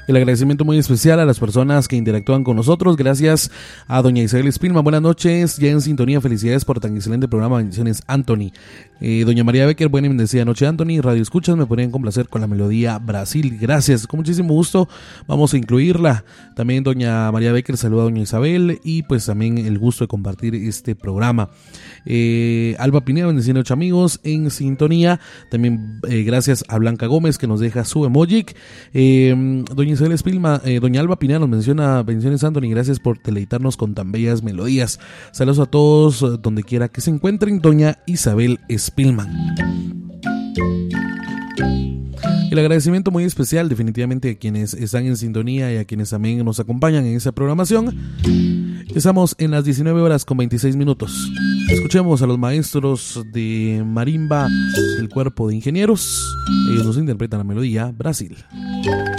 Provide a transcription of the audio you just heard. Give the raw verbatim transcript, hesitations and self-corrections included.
El agradecimiento muy especial a las personas que interactúan con nosotros. Gracias a doña Isabel Spilman. Buenas noches, ya en sintonía. Felicidades por tan excelente programa. Bendiciones, Anthony. Eh, doña María Becker, buena y bendecida noche, Anthony. Radio Escuchas, me podrían complacer con la melodía Brasil. Gracias, con muchísimo gusto. Vamos a incluirla. También doña María Becker saluda a doña Isabel y pues también el gusto de compartir este programa. Eh, Alba Pineda, bendeciendo ocho amigos en sintonía. También eh, gracias a Blanca Gómez que nos deja su emoji. Eh, doña Isabel Spilman, eh, doña Alba Pineda nos menciona: bendiciones, Anthony, gracias por deleitarnos con tan bellas melodías. Saludos a todos donde quiera que se encuentren. Doña Isabel Spilman. El agradecimiento muy especial definitivamente a quienes están en sintonía y a quienes también nos acompañan en esa programación. Estamos en las diecinueve horas con veintiséis minutos. Escuchemos a los maestros de marimba del Cuerpo de Ingenieros. Ellos nos interpretan la melodía Brasil.